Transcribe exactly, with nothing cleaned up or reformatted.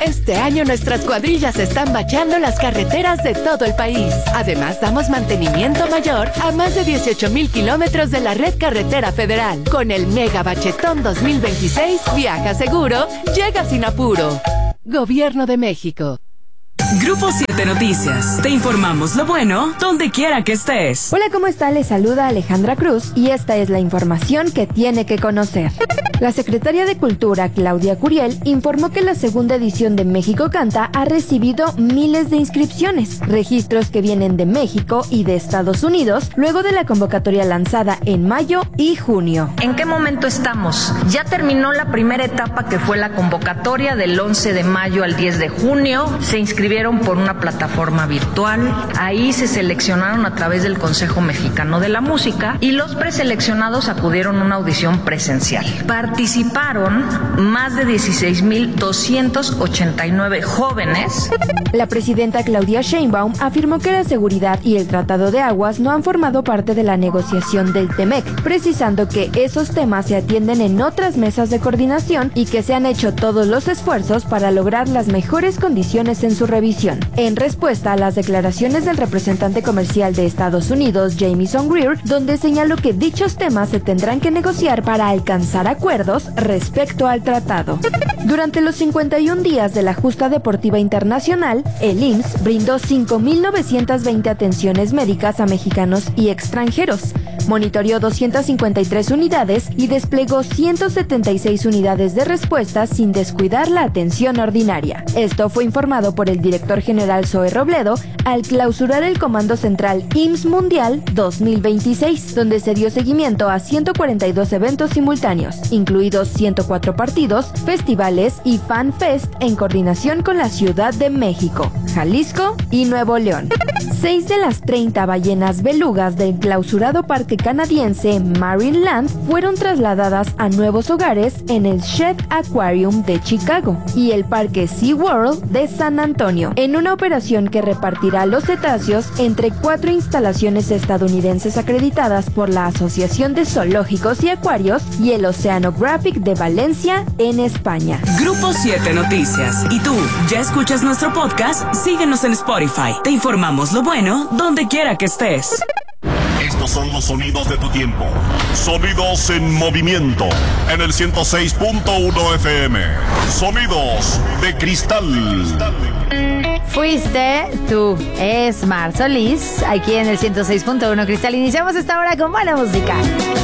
Este año nuestras cuadrillas están bacheando las carreteras de todo el país. Además, damos mantenimiento mayor a más de dieciocho mil kilómetros de la red carretera federal. Con el Mega Bachetón dos mil veintiséis, viaja seguro, llega sin apuro. Gobierno de México. Grupo siete Noticias. Te informamos lo bueno donde quiera que estés. Hola, ¿cómo está? Les saluda Alejandra Cruz y esta es la información que tiene que conocer. La secretaria de Cultura, Claudia Curiel, informó que la segunda edición de México Canta ha recibido miles de inscripciones, registros que vienen de México y de Estados Unidos, luego de la convocatoria lanzada en mayo y junio. ¿En qué momento estamos? Ya terminó la primera etapa, que fue la convocatoria del once de mayo al diez de junio. Se inscribieron por una plataforma virtual. Ahí se seleccionaron a través del Consejo Mexicano de la Música y los preseleccionados acudieron a una audición presencial. Participaron más de dieciséis mil doscientos ochenta y nueve jóvenes. La presidenta Claudia Sheinbaum afirmó que la seguridad y el Tratado de Aguas no han formado parte de la negociación del T-MEC, precisando que esos temas se atienden en otras mesas de coordinación y que se han hecho todos los esfuerzos para lograr las mejores condiciones en su revisión. En respuesta a las declaraciones del representante comercial de Estados Unidos, Jamieson Greer, donde señaló que dichos temas se tendrán que negociar para alcanzar acuerdos respecto al tratado. Durante los cincuenta y un días de la Justa Deportiva Internacional, el I M S S brindó cinco mil novecientas veinte atenciones médicas a mexicanos y extranjeros, monitoreó doscientas cincuenta y tres unidades y desplegó ciento setenta y seis unidades de respuesta sin descuidar la atención ordinaria. Esto fue informado por el director general Zoe Robledo al clausurar el Comando Central I M S S Mundial dos mil veintiséis, donde se dio seguimiento a ciento cuarenta y dos eventos simultáneos, incluidos ciento cuatro partidos, festivales y Fan Fest en coordinación con la Ciudad de México, Jalisco y Nuevo León. Seis de las treinta ballenas belugas del clausurado parque canadiense Marineland fueron trasladadas a nuevos hogares en el Shedd Aquarium de Chicago y el parque SeaWorld de San Antonio, en una operación que repartirá los cetáceos entre cuatro instalaciones estadounidenses acreditadas por la Asociación de Zoológicos y Acuarios y el Oceanographic de Valencia, en España. Grupo siete Noticias. ¿Y tú, ya escuchas nuestro podcast? Síguenos en Spotify. Te informamos lo bueno donde quiera que estés. Estos son los sonidos de tu tiempo. Sonidos en movimiento. En el ciento seis punto uno F M. Sonidos de cristal. Fuiste tú, es Mar Solís, aquí en el ciento seis punto uno Cristal. Iniciamos esta hora con buena música.